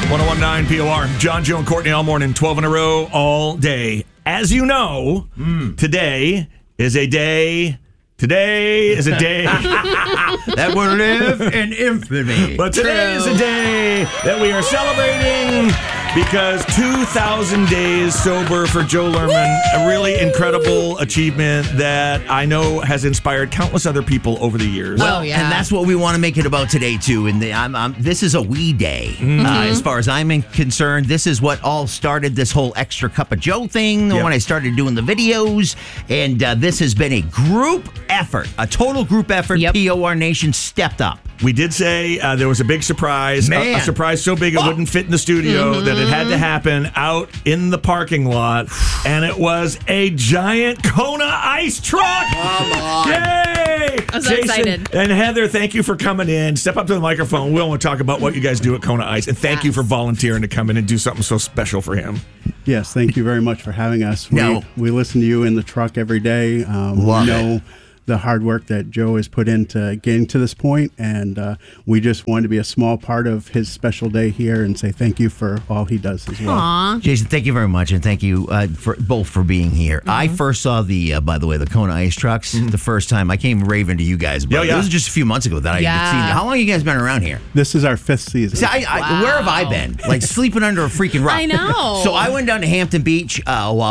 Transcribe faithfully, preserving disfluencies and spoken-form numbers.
one oh one point nine P O R. John, Joe, and Courtney all morning, twelve in a row, all day. As you know, mm. today is a day... Today is a day that will live in infamy. But today True. is a day that we are celebrating because two thousand days sober for Joe Lerman, Woo! a really incredible achievement that I know has inspired countless other people over the years. Well, oh, yeah. And that's what we want to make it about today, too. And the, I'm, I'm, this is a we day, mm-hmm. uh, as far as I'm concerned. This is what all started this whole Extra Cup of Joe thing yep. when I started doing the videos. And uh, this has been a group effort, a total group effort. Yep. P O R Nation stepped up. We did say uh, there was a big surprise, a, a surprise so big it oh. wouldn't fit in the studio mm-hmm. that it had to happen out in the parking lot, and it was a giant Kona ice truck. Come on. Yay! I'm so Jason excited. And Heather, thank you for coming in. Step up to the microphone. We want to talk about what you guys do at Kona Ice, and thank yes. you for volunteering to come in and do something so special for him. Yes, thank you very much for having us. We, no. we listen to you in the truck every day. Um, Love we know it. the hard work that Joe has put into getting to this point, and uh, we just wanted to be a small part of his special day here and say thank you for all he does as well. Aww. Jason, thank you very much, and thank you uh, for both for being here. Mm-hmm. I first saw the, uh, by the way, the Kona Ice trucks mm-hmm. the first time. I came raving to you guys, but yeah, yeah. it was just a few months ago that yeah. I had seen you. How long have you guys been around here? This is our fifth season. See, I, I, wow. Where have I been? Like sleeping under a freaking rock. I know. So I went down to Hampton Beach uh, a while